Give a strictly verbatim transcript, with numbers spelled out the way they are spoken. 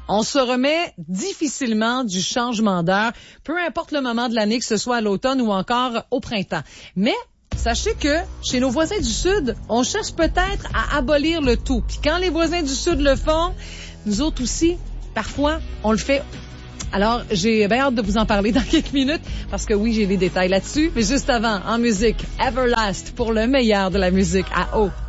On se remet difficilement du changement d'heure, peu importe le moment de l'année, que ce soit à l'automne ou encore au printemps. Mais sachez que chez nos voisins du Sud, on cherche peut-être à abolir le tout. Puis quand les voisins du Sud le font, nous autres aussi, parfois, on le fait. Alors, j'ai bien hâte de vous en parler dans quelques minutes, parce que oui, j'ai des détails là-dessus. Mais juste avant, en musique, Everlast pour le meilleur de la musique à eau.